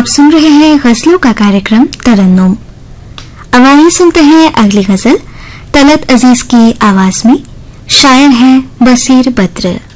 आप सुन रहे हैं गजलों का कार्यक्रम तरन्नुम। अब आइए सुनते हैं अगली गजल तलत अजीज की आवाज में। शायर है बसीर बद्र।